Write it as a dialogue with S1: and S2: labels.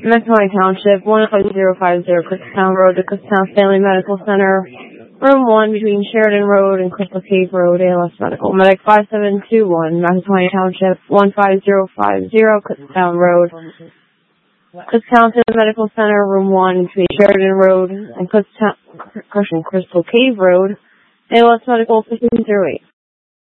S1: McNally Township, 15050 Kutztown Road to Kutztown Family Medical Center, Room 1 between Sheridan Road and Crystal Cave Road, ALS Medical. Medic 5721, McNally Township, 15050 Kutztown Road, Kutztown Family Medical Center, Room 1 between Sheridan Road and Crystal Cave Road, ALS Medical 1508.